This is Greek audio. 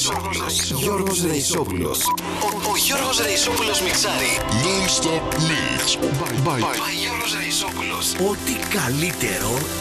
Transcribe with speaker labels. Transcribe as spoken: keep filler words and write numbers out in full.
Speaker 1: Ρεϊσόπουλος. Γιώργος Ρεϊσόπουλος. Ο, ο Γιώργος Ρεϊσόπουλος μιξάρει. Non-stop mix. By, by, by. By Γιώργος Ρεϊσόπουλος.
Speaker 2: Ό,τι καλύτερο